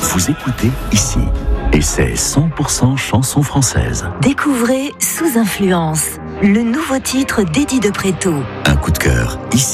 vous écoutez ici. Et c'est 100% chansons françaises. Découvrez Sous Influence, le nouveau titre d'Eddie de Préto. Un coup de cœur ici.